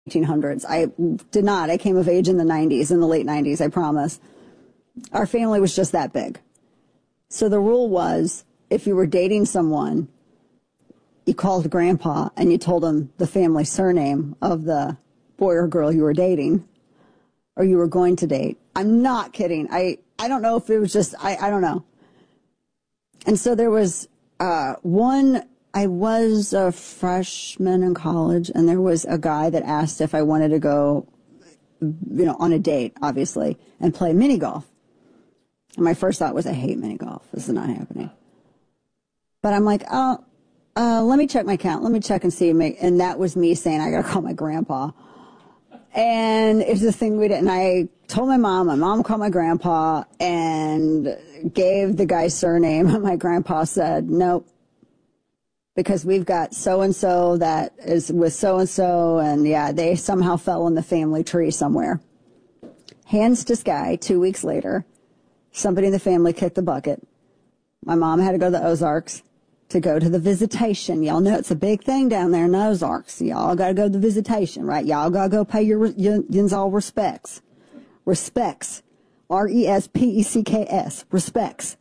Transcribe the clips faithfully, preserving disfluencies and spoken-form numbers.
eighteen hundreds. I did not. I came of age in the nineties, in the late nineties, I promise. Our family was just that big. So the rule was, if you were dating someone, you called grandpa and you told him the family surname of the boy or girl you were dating or you were going to date. I'm not kidding. I, I don't know if it was just, I, I don't know. And so there was uh, one, I was a freshman in college, and there was a guy that asked if I wanted to go, you know, on a date, obviously, and play mini golf. And my first thought was, I hate mini golf. This is not happening. But I'm like, oh, uh, let me check my account. Let me check and see. And that was me saying, I got to call my grandpa. And it's the thing we did. And I told my mom, my mom called my grandpa and gave the guy's surname. And my grandpa said, nope, because we've got so-and-so that is with so-and-so. And yeah, they somehow fell in the family tree somewhere. Hands to sky, two weeks later, somebody in the family kicked the bucket. My mom had to go to the Ozarks to go to the visitation. Y'all know it's a big thing down there in the Ozarks. Y'all got to go to the visitation, right? Y'all got to go pay your, your, your all respects. Respects. R E S P E C K S. Respects.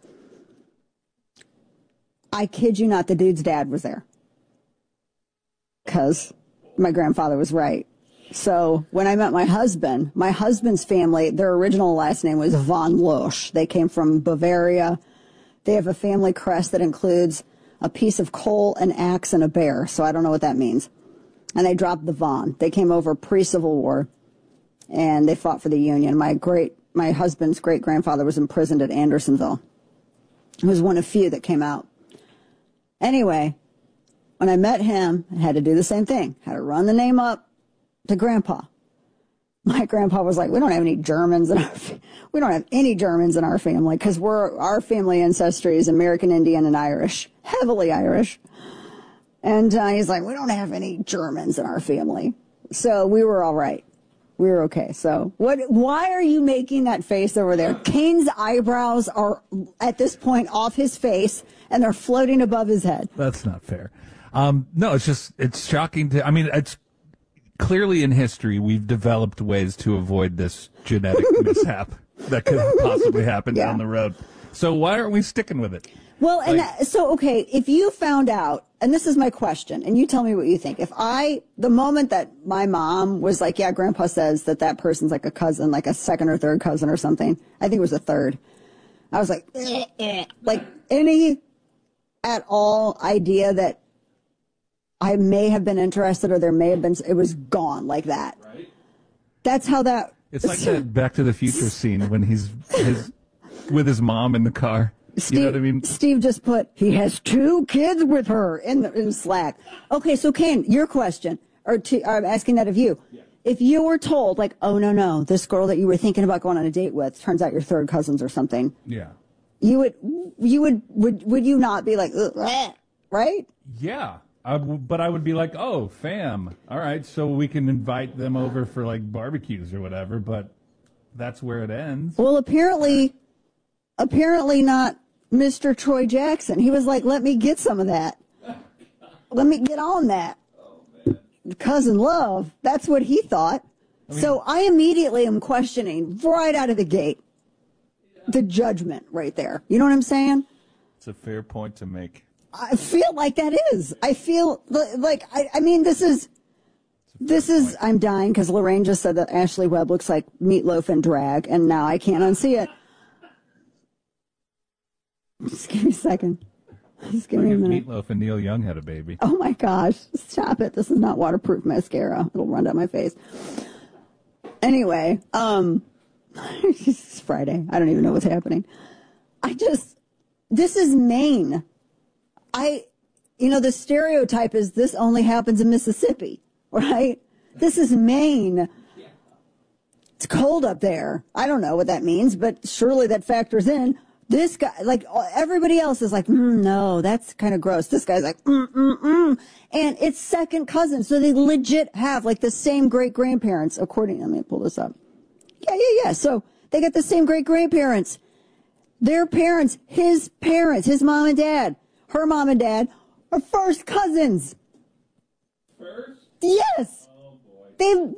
I kid you not, the dude's dad was there. Because my grandfather was right. So when I met my husband, my husband's family, their original last name was von Loesch. They came from Bavaria. They have a family crest that includes a piece of coal, an axe, and a bear. So I don't know what that means. And they dropped the von. They came over pre-Civil War, and they fought for the Union. My great, my husband's great-grandfather was imprisoned at Andersonville. He was one of few that came out. Anyway, when I met him, I had to do the same thing. Had to run the name up to Grandpa. My grandpa was like, we don't have any Germans in our, we don't have any Germans in our family, because we're, our family ancestry is American Indian and Irish, heavily Irish. And uh, he's like, we don't have any Germans in our family. So we were all right. We were okay. So what, why are you making that face over there? Kane's eyebrows are at this point off his face and they're floating above his head. That's not fair. Um, no, it's just, it's shocking to, I mean, it's, clearly in history, we've developed ways to avoid this genetic mishap that could possibly happen yeah. down the road. So why aren't we sticking with it? Well, like, and that, so, okay, if you found out, and this is my question, and you tell me what you think. If I, the moment that my mom was like, yeah, Grandpa says that that person's like a cousin, like a second or third cousin or something. I think it was a third. I was like, eh, eh. Like any at all idea that I may have been interested, or there may have been, it was gone like that. Right. That's how that. It's like that Back to the Future scene when he's his, with his mom in the car. Steve, you know what I mean? Steve just put, he has two kids with her in the, in Slack. Okay, so Ken, your question, or to, I'm asking that of you. Yeah. If you were told, like, oh, no, no, this girl that you were thinking about going on a date with, turns out you're third cousins or something. Yeah. You would, you would, would, would you not be like, ugh, right? Yeah. I w- but I would be like, oh, fam, all right, so we can invite them over for, like, barbecues or whatever, but that's where it ends. Well, apparently, apparently not Mister Troy Jackson. He was like, let me get some of that. Let me get on that. Oh, man. Cousin love. That's what he thought. I mean, so I immediately am questioning, right out of the gate, yeah. the judgment right there. You know what I'm saying? It's a fair point to make. I feel like that is. I feel like, I, I mean, this is, this is, I'm dying because Lorraine just said that Ashley Webb looks like Meatloaf in drag, and now I can't unsee it. Just give me a second. Just give me a minute. Meatloaf and Neil Young had a baby. Oh my gosh. Stop it. This is not waterproof mascara. It'll run down my face. Anyway, um, it's Friday. I don't even know what's happening. I just, this is Maine. I, you know, the stereotype is this only happens in Mississippi, right? This is Maine. It's cold up there. I don't know what that means, but surely that factors in. This guy, like, everybody else is like, mm, no, that's kind of gross. This guy's like, mm, mm, mm. And it's second cousin. So they legit have, like, the same great-grandparents, according, let me pull this up. Yeah, yeah, yeah. So they got the same great-grandparents. Their parents, his parents, his mom and dad. Her mom and dad are first cousins. First? Yes. Oh, boy. They've,